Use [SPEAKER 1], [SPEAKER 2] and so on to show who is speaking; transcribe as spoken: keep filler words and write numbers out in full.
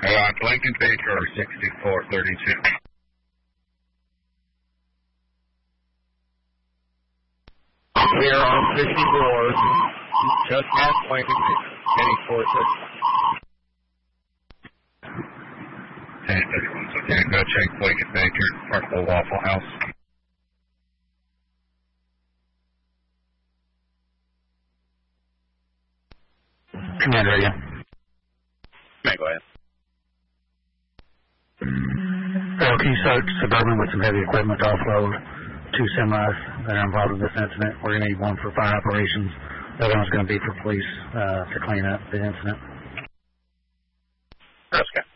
[SPEAKER 1] Uh, Lincoln Baker, sixty-four thirty-two. We are on fifty-four, just past Lincoln Baker, heading for ten thirty-one, so okay, go check Lincoln Baker, part of the Waffle House.
[SPEAKER 2] Commander, yeah.
[SPEAKER 1] May go ahead.
[SPEAKER 2] Uh, can you start Suburban with some heavy equipment to offload two semis that are involved in this incident? We're going to need one for fire operations. The other one's going to be for police uh, to clean up the incident.
[SPEAKER 1] Okay.